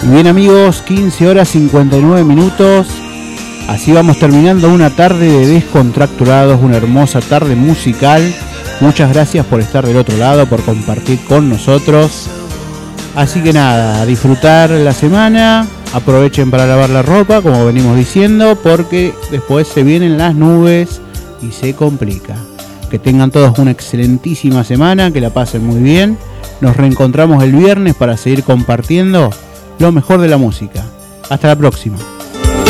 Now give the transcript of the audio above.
Y bien amigos, 15 horas 59 minutos. Así vamos terminando una tarde de Descontracturados, una hermosa tarde musical. Muchas gracias por estar del otro lado, por compartir con nosotros. Así que nada, a disfrutar la semana. Aprovechen para lavar la ropa, como venimos diciendo, porque después se vienen las nubes y se complica. Que tengan todos una excelentísima semana, que la pasen muy bien. Nos reencontramos el viernes para seguir compartiendo lo mejor de la música. Hasta la próxima.